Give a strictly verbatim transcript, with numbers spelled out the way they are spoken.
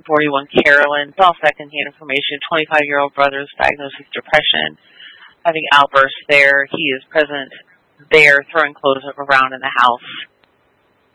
forty-one Carolyn. It's all secondhand information. twenty-five-year-old brother is diagnosed with depression, having outbursts there. He is present there, throwing clothes around in the house.